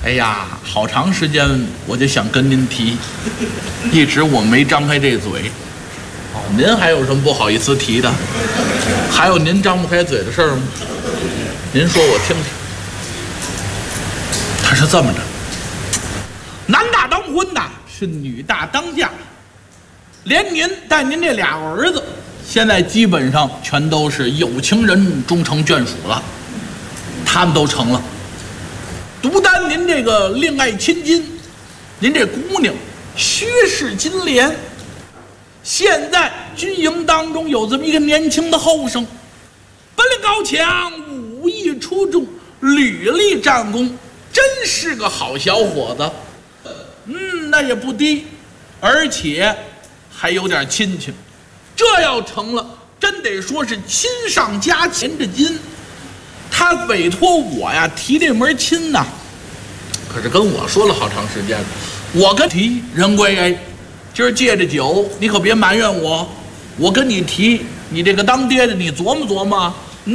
哎呀，好长时间我就想跟您提，一直我没张开这嘴。哦，您还有什么不好意思提的？还有您张不开嘴的事儿吗？您说我听听。他是这么着，男大当婚呐，是女大当嫁，连您带您这俩儿子，现在基本上全都是有情人终成眷属了，他们都成了。独单您这个恋爱千金，您这姑娘薛氏金莲，现在军营当中有这么一个年轻的后生，本领高强，武艺出众，屡立战功，真是个好小伙子。那也不低，而且还有点亲戚。这要成了，真得说是亲上加亲着亲。他委托我呀提这门亲呐，可是跟我说了好长时间了。我跟提仁贵哎，今儿借着酒，你可别埋怨我。我跟你提，你这个当爹的，你琢磨琢磨，